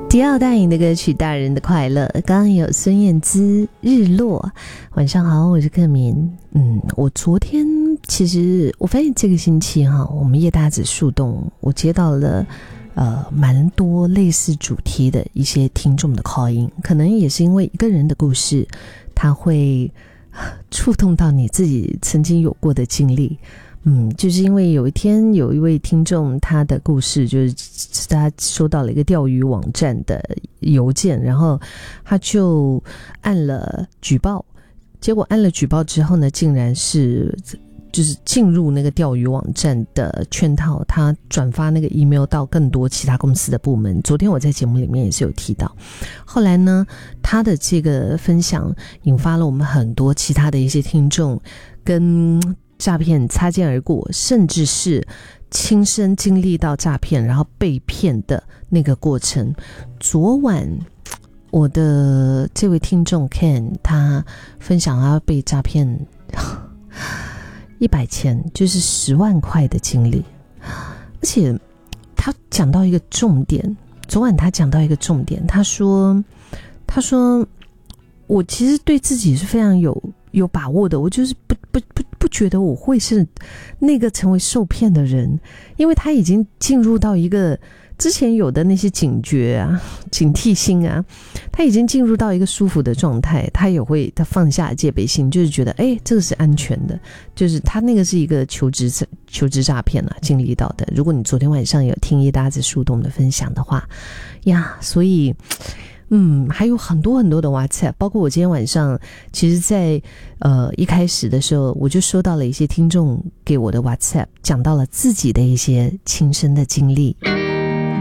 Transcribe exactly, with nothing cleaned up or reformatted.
迪奥大营的歌曲《大人的快乐》，刚刚有孙燕姿《日落》。晚上好，我是克明。嗯，我昨天其实我发现这个星期哈，我们叶大子树洞，我接到了呃蛮多类似主题的一些听众的 call in， 可能也是因为一个人的故事，他会触动到你自己曾经有过的经历。嗯，就是因为有一天有一位听众，他的故事就是他收到了一个钓鱼网站的邮件，然后他就按了举报，结果按了举报之后呢，竟然是就是进入那个钓鱼网站的圈套，他转发那个 email 到更多其他公司的部门。昨天我在节目里面也是有提到，后来呢，他的这个分享引发了我们很多其他的一些听众跟诈骗擦肩而过，甚至是亲身经历到诈骗然后被骗的那个过程。昨晚我的这位听众 Ken 他分享他被诈骗一百千，就是十万块的经历，而且他讲到一个重点，昨晚他讲到一个重点，他说他说我其实对自己是非常有有把握的，我就是不不不不觉得我会是那个成为受骗的人，因为他已经进入到一个之前有的那些警觉啊、警惕心啊，他已经进入到一个舒服的状态，他也会他放下戒备心，就是觉得哎，这个是安全的，就是他那个是一个求职求职诈骗啊经历到的。如果你昨天晚上有听一搭子树洞的分享的话呀，所以。嗯，还有很多很多的 WhatsApp， 包括我今天晚上，其实在呃一开始的时候，我就收到了一些听众给我的 WhatsApp， 讲到了自己的一些亲身的经历。